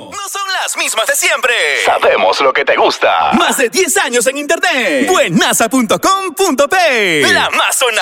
No son las mismas de siempre. Sabemos lo que te gusta. Más de 10 años en internet. Buenaza.com.p. La más sonada.